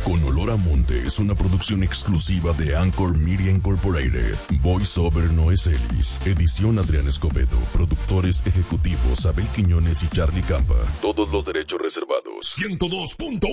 Con Olor a Monte es una producción exclusiva de Anchor Media Incorporated. Voiceover Noé Celis. Edición Adrián Escobedo. Productores ejecutivos Abel Quiñones y Charlie Campa. Todos los derechos reservados. 102.1